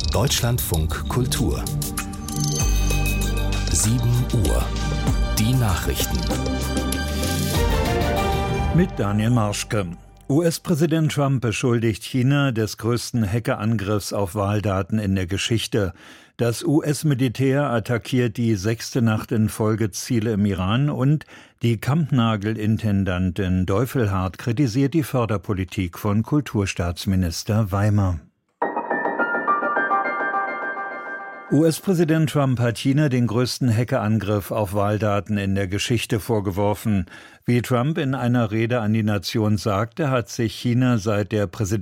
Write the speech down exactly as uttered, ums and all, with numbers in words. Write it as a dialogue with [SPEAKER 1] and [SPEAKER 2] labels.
[SPEAKER 1] Deutschlandfunk Kultur. sieben Uhr. Die Nachrichten.
[SPEAKER 2] Mit Daniel Marschke. U S-Präsident Trump beschuldigt China des größten Hackerangriffs auf Wahldaten in der Geschichte. Das U S-Militär attackiert die sechste Nacht in Folge Ziele im Iran und die Kampnagel-Intendantin Deufelhardt kritisiert die Förderpolitik von Kulturstaatsminister Weimer. U S-Präsident Trump hat China den größten Hackerangriff auf Wahldaten in der Geschichte vorgeworfen. Wie Trump in einer Rede an die Nation sagte, hat sich China seit der Präsident